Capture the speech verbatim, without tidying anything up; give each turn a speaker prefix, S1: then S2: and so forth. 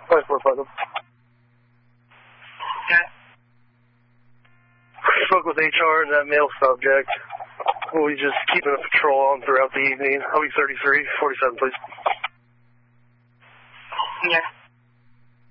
S1: five four five.
S2: Okay.
S1: Spoke with H R and that male subject. We'll be just keeping a patrol on throughout the evening. I'll be thirty-three, forty-seven, please.
S2: Yeah.